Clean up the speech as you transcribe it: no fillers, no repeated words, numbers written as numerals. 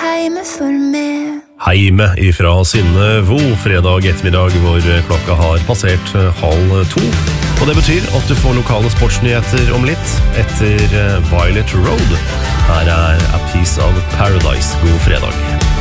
heime for meg. Heime ifra Synnevo, fredag ettermiddag hvor klokka har passert 1:30. Og det betyr at du får lokale sportsnyheter om litt etter Violet Road. Her A Piece of Paradise. God fredag.